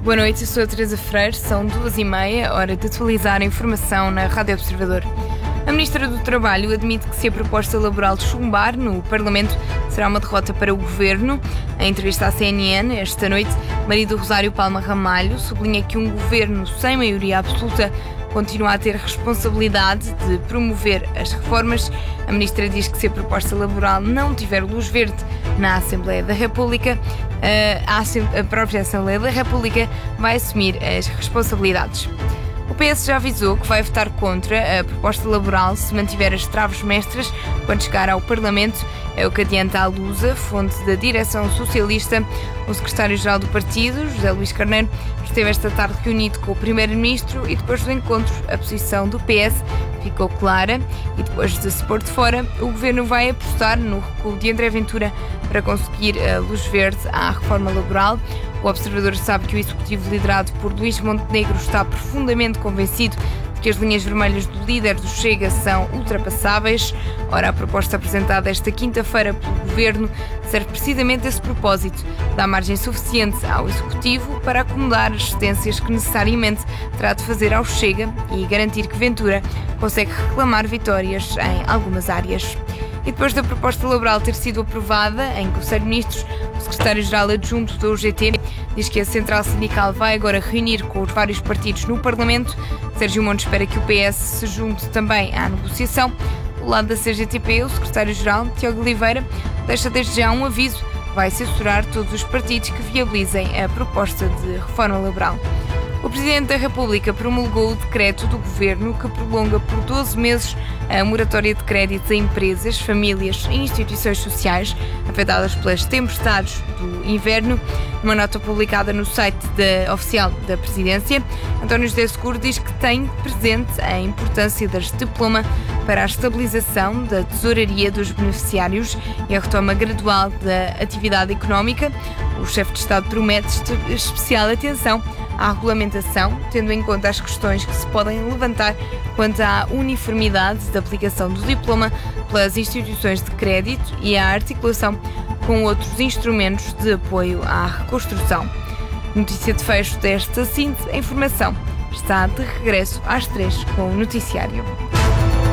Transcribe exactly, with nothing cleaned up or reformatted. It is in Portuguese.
Boa noite, eu sou a Teresa Freire, são duas e meia, hora de atualizar a informação na Rádio Observador. A Ministra do Trabalho admite que se a proposta laboral chumbar no Parlamento será uma derrota para o Governo. Em entrevista à C N N esta noite, Maria do Rosário Palma Ramalho sublinha que um Governo sem maioria absoluta continua a ter responsabilidade de promover as reformas. A Ministra diz que se a proposta laboral não tiver luz verde na Assembleia da República, a própria Assembleia da República vai assumir as responsabilidades. O P S já avisou que vai votar contra a proposta laboral se mantiver as traves mestras quando chegar ao Parlamento. É o que adianta a Lusa, fonte da direção socialista. O secretário-geral do partido, José Luís Carneiro, esteve esta tarde reunido com o primeiro-ministro e depois do encontro a posição do P S ficou clara e depois de se pôr de fora, o governo vai apostar no recuo de André Ventura para conseguir a luz verde à reforma laboral. O Observador sabe que o executivo liderado por Luís Montenegro está profundamente convencido de que as linhas vermelhas do líder do Chega são ultrapassáveis. Ora, a proposta apresentada esta quinta-feira pelo Governo serve precisamente a esse propósito. Dá margem suficiente ao Executivo para acomodar as cedências que necessariamente terá de fazer ao Chega e garantir que Ventura consegue reclamar vitórias em algumas áreas. E depois da proposta laboral ter sido aprovada em Conselho de Ministros, o secretário-geral adjunto da U G T diz que a central sindical vai agora reunir com os vários partidos no Parlamento. Sérgio Montes espera que o P S se junte também à negociação. Do lado da C G T P, o secretário-geral, Tiago Oliveira, deixa desde já um aviso: vai censurar todos os partidos que viabilizem a proposta de reforma laboral. O Presidente da República promulgou o decreto do Governo que prolonga por doze meses a moratória de créditos a empresas, famílias e instituições sociais afetadas pelas tempestades do inverno. Numa nota publicada no site da, oficial da Presidência, António José Seguro diz que tem presente a importância deste diploma para a estabilização da tesouraria dos beneficiários e a retoma gradual da atividade económica. O chefe de Estado promete especial atenção à regulamentação, tendo em conta as questões que se podem levantar quanto à uniformidade da aplicação do diploma pelas instituições de crédito e à articulação com outros instrumentos de apoio à reconstrução. Notícia de fecho desta síntese. A informação está de regresso às três com o noticiário.